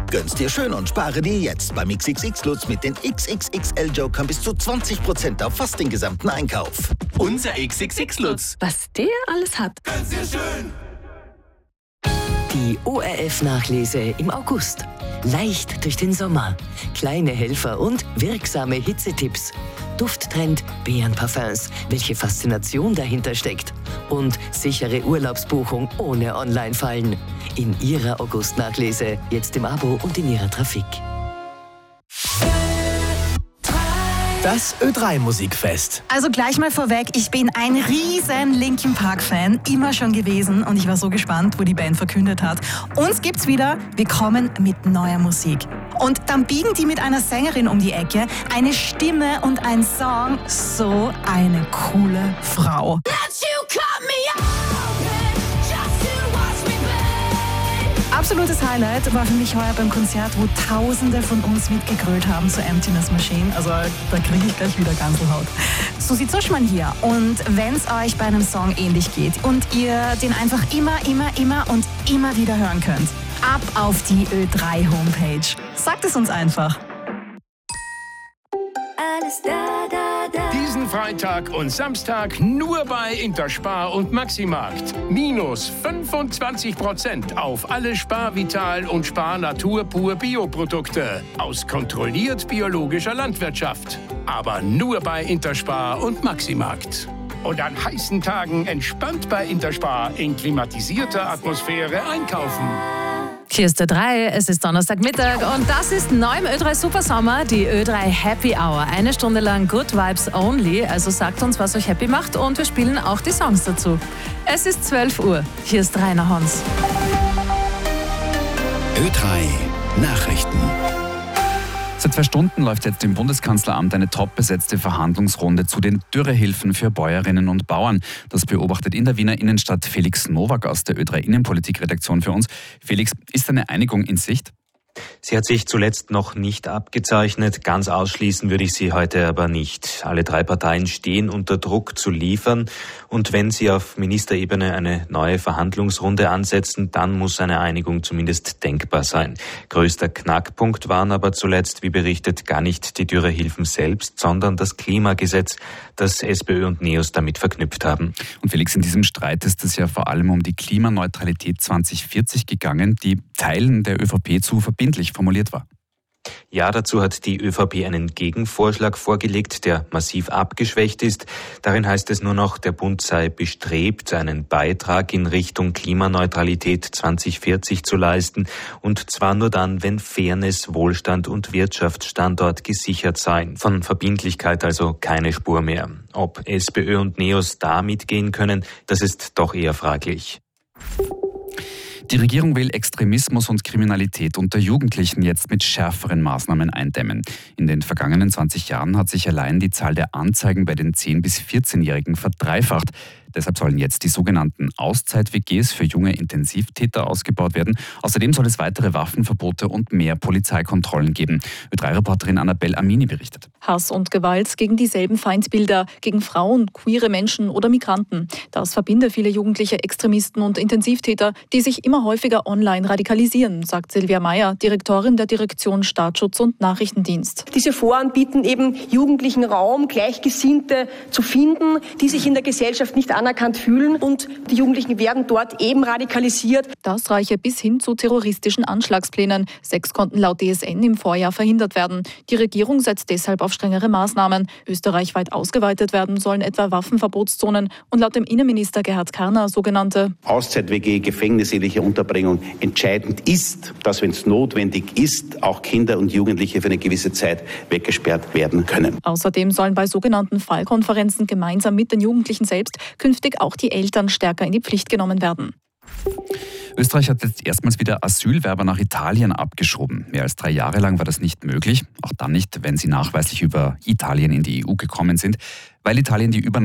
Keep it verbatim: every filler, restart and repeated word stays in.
Gönn's dir schön und spare dir jetzt beim X X X-Lutz mit den X X X L-Jokern bis zu zwanzig Prozent auf fast den gesamten Einkauf. Unser X X X-Lutz. Was der alles hat. Gönn's dir schön. Die O R F-Nachlese im August. Leicht durch den Sommer. Kleine Helfer und wirksame Hitzetipps. Dufttrend Beerenparfums. Welche Faszination dahinter steckt. Und sichere Urlaubsbuchung ohne Online-Fallen. In Ihrer August-Nachlese. Jetzt im Abo und in Ihrer Trafik. Das Ö drei Musikfest. Also gleich mal vorweg, ich bin ein riesen Linkin Park Fan, immer schon gewesen und ich war so gespannt, wo die Band verkündet hat. Uns gibt's wieder, wir kommen mit neuer Musik. Und dann biegen die mit einer Sängerin um die Ecke, eine Stimme und ein Song, so eine coole Frau. Absolutes Highlight war für mich heuer beim Konzert, wo Tausende von uns mitgegrölt haben zur Emptiness Machine. Also da kriege ich gleich wieder Gänsehaut. Susi Zuschmann hier. Und wenn es euch bei einem Song ähnlich geht und ihr den einfach immer, immer, immer und immer wieder hören könnt, ab auf die Ö drei Homepage. Sagt es uns einfach. Alles da, da, da. Diesen Freitag und Samstag nur bei Interspar und Maximarkt. Minus fünfundzwanzig Prozent auf alle Spar Vital und Spar Natur Pur Bioprodukte aus kontrolliert biologischer Landwirtschaft. Aber nur bei Interspar und Maximarkt. Und an heißen Tagen entspannt bei Interspar in klimatisierter Atmosphäre einkaufen. Hier ist Ö drei, es ist Donnerstagmittag und das ist neu im Ö drei Supersommer, die Ö drei Happy Hour. Eine Stunde lang Good Vibes Only, also sagt uns, was euch happy macht und wir spielen auch die Songs dazu. Es ist zwölf Uhr, hier ist Rainer Hons. Ö drei Nachrichten. Seit zwei Stunden läuft jetzt im Bundeskanzleramt eine top besetzte Verhandlungsrunde zu den Dürrehilfen für Bäuerinnen und Bauern. Das beobachtet in der Wiener Innenstadt Felix Nowak aus der Ö drei Innenpolitik-Redaktion für uns. Felix, ist eine Einigung in Sicht? Sie hat sich zuletzt noch nicht abgezeichnet. Ganz ausschließen würde ich sie heute aber nicht. Alle drei Parteien stehen unter Druck zu liefern. Und wenn sie auf Ministerebene eine neue Verhandlungsrunde ansetzen, dann muss eine Einigung zumindest denkbar sein. Größter Knackpunkt waren aber zuletzt, wie berichtet, gar nicht die Dürrehilfen selbst, sondern das Klimagesetz, das SPÖ und NEOS damit verknüpft haben. Und Felix, in diesem Streit ist es ja vor allem um die Klimaneutralität zwanzig vierzig gegangen, die Teilen der ÖVP zu verbindlich formuliert war. Ja, dazu hat die ÖVP einen Gegenvorschlag vorgelegt, der massiv abgeschwächt ist. Darin heißt es nur noch, der Bund sei bestrebt, einen Beitrag in Richtung Klimaneutralität zwanzig vierzig zu leisten. Und zwar nur dann, wenn Fairness, Wohlstand und Wirtschaftsstandort gesichert seien. Von Verbindlichkeit also keine Spur mehr. Ob SPÖ und NEOS da mitgehen können, das ist doch eher fraglich. Die Regierung will Extremismus und Kriminalität unter Jugendlichen jetzt mit schärferen Maßnahmen eindämmen. In den vergangenen zwanzig Jahren hat sich allein die Zahl der Anzeigen bei den zehn- bis vierzehnjährigen verdreifacht. Deshalb sollen jetzt die sogenannten Auszeit-W Gs für junge Intensivtäter ausgebaut werden. Außerdem soll es weitere Waffenverbote und mehr Polizeikontrollen geben. Ö drei Reporterin Annabelle Amini berichtet. Hass und Gewalt gegen dieselben Feindbilder, gegen Frauen, queere Menschen oder Migranten. Das verbinde viele jugendliche Extremisten und Intensivtäter, die sich immer häufiger online radikalisieren, sagt Silvia Meyer, Direktorin der Direktion Staatsschutz und Nachrichtendienst. Diese Foren bieten eben Jugendlichen Raum, Gleichgesinnte zu finden, die sich in der Gesellschaft nicht anerkannt fühlen und die Jugendlichen werden dort eben radikalisiert. Das reiche bis hin zu terroristischen Anschlagsplänen. Sechs konnten laut D S N im Vorjahr verhindert werden. Die Regierung setzt deshalb auf strengere Maßnahmen. Österreichweit ausgeweitet werden sollen etwa Waffenverbotszonen und laut dem Innenminister Gerhard Karner sogenannte Auszeit-W G, gefängnisähnliche Unterbringung. Entscheidend ist, dass, wenn es notwendig ist, auch Kinder und Jugendliche für eine gewisse Zeit weggesperrt werden können. Außerdem sollen bei sogenannten Fallkonferenzen gemeinsam mit den Jugendlichen selbst künftig auch die Eltern stärker in die Pflicht genommen werden. Österreich hat jetzt erstmals wieder Asylwerber nach Italien abgeschoben. Mehr als drei Jahre lang war das nicht möglich. Auch dann nicht, wenn sie nachweislich über Italien in die E U gekommen sind, weil Italien die Übernahme